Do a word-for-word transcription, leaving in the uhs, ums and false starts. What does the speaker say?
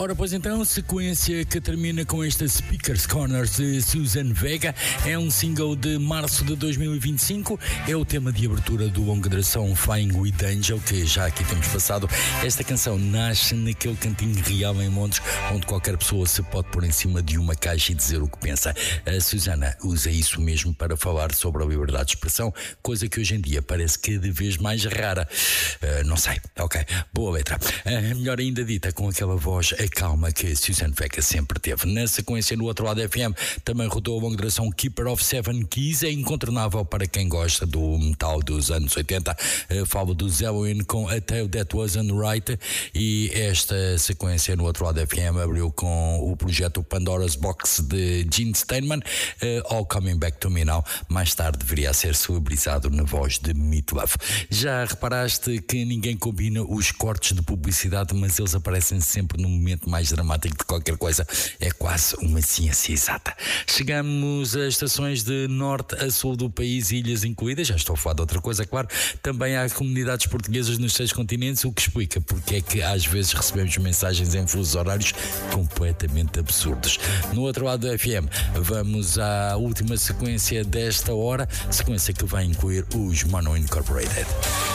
Ora, pois então, sequência que termina com esta Speakers Corners de Suzanne Vega. É um single de março de dois mil e vinte e cinco. É o tema de abertura do longa duração Flying with Angel, que já aqui temos passado. Esta canção nasce naquele cantinho real em Londres, onde qualquer pessoa se pode pôr em cima de uma caixa e dizer o que pensa. A Susana usa isso mesmo para falar sobre a liberdade de expressão, coisa que hoje em dia parece cada vez mais rara. Uh, não sei, ok, boa letra. Uh, melhor ainda dita, com aquela voz a calma que Suzanne Vega sempre teve. Na sequência, no outro lado F M, também rodou a longa duração Keeper of Seven Keys. É incontornável para quem gosta do metal dos anos oitenta. Uh, falo do Halloween com A Tale That Wasn't Right. E esta sequência no outro lado F M abriu com o projeto Pandora's Box de Gene Steinman, uh, All Coming Back to Me Now. Mais tarde deveria ser celebrizado na voz de Meat Love. Já reparaste que ninguém combina os cortes de publicidade, mas eles aparecem sempre no momento mais dramático de qualquer coisa. É quase uma ciência exata. Chegamos a estações de norte a sul do país, ilhas incluídas. Já estou a falar de outra coisa, claro. Também há comunidades portuguesas nos seis continentes, o que explica porque é que às vezes recebemos mensagens em fusos horários completamente absurdos. No outro lado do F M, vamos à última sequência desta hora, sequência que vai incluir os Mono Incorporated.